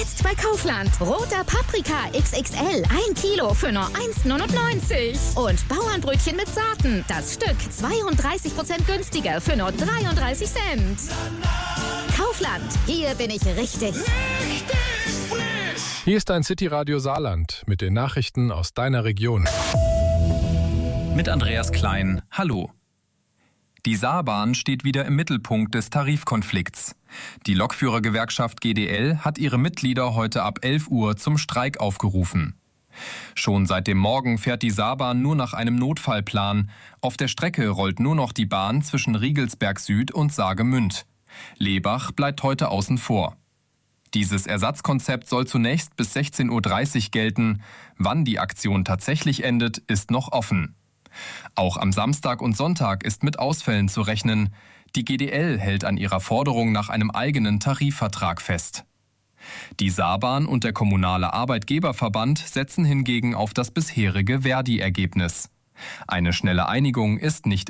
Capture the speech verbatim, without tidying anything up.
Jetzt bei Kaufland. Roter Paprika X X L. Ein Kilo für nur eins neunundneunzig. Und Bauernbrötchen mit Saaten. Das Stück zweiunddreißig Prozent günstiger für nur dreiunddreißig Cent. Kaufland. Hier bin ich richtig. Richtig frisch. Hier ist dein City-Radio Saarland mit den Nachrichten aus deiner Region. Mit Andreas Klein. Hallo. Die Saarbahn steht wieder im Mittelpunkt des Tarifkonflikts. Die Lokführergewerkschaft G D L hat ihre Mitglieder heute ab elf Uhr zum Streik aufgerufen. Schon seit dem Morgen fährt die Saarbahn nur nach einem Notfallplan. Auf der Strecke rollt nur noch die Bahn zwischen Riegelsberg Süd und Saargemünd. Lebach bleibt heute außen vor. Dieses Ersatzkonzept soll zunächst bis sechzehn Uhr dreißig gelten. Wann die Aktion tatsächlich endet, ist noch offen. Auch am Samstag und Sonntag ist mit Ausfällen zu rechnen. Die G D L hält an ihrer Forderung nach einem eigenen Tarifvertrag fest. Die Saarbahn und der Kommunale Arbeitgeberverband setzen hingegen auf das bisherige Verdi-Ergebnis. Eine schnelle Einigung ist nicht